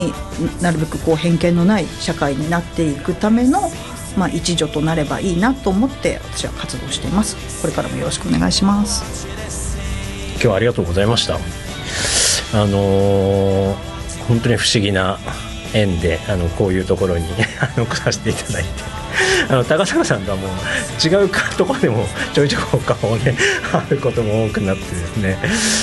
なるべく偏見のない社会になっていくための、一助となればいいなと思って私は活動しています。これからもよろしくお願いします。 今日はありがとうございました。本当に不思議な縁でこういうところに来させていただいて高坂さんとはもう違うところでもちょいちょい顔をね会うことも多くなってですね、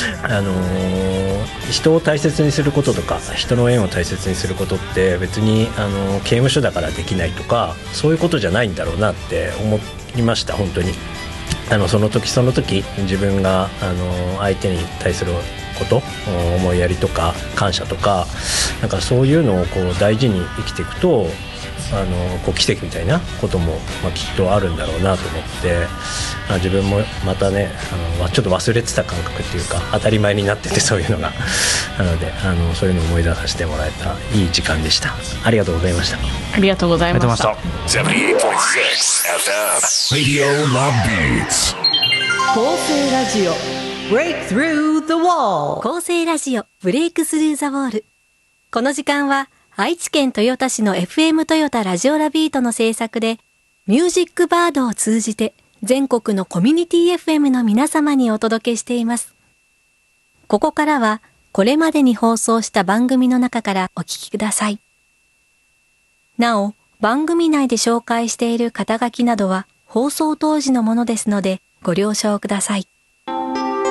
人を大切にすることとか人の縁を大切にすることって別に刑務所だからできないとかそういうことじゃないんだろうなって思いました。本当にその時その時自分が相手に対すること思いやりとか感謝とかなんかそういうのを大事に生きていくと奇跡みたいなことも、きっとあるんだろうなと思って自分もまたねちょっと忘れてた感覚っていうか当たり前になっててそういうのがなのでそういうのを思い出させてもらえたいい時間でした。ありがとうございました。 ありがとうございました。 78.6 FM Radio Love Beats 構成ラジオ Break Through the Wall 構成ラジオブレイクスルーザウォール。この時間は愛知県豊田市の FM トヨタラジオラビートの制作でミュージックバードを通じて全国のコミュニティ FM の皆様にお届けしています。ここからはこれまでに放送した番組の中からお聞きください。なお、番組内で紹介している肩書きなどは放送当時のものですのでご了承ください。